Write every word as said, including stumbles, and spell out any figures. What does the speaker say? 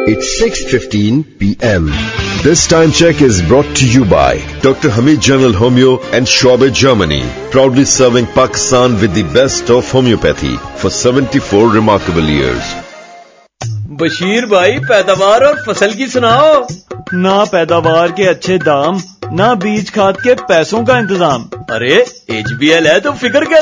It's six fifteen p m This time check is brought to you by Doctor Hamid General Homeo and Schwabe, Germany, proudly serving Pakistan with the best of homeopathy for seventy-four remarkable years. Bashir भाई, पैदावार और फसल की सुनाओ। ना पैदावार के अच्छे दाम, ना बीज खाद के पैसों का इंतजाम। अरे एच बी एल है तो फिक्र क्या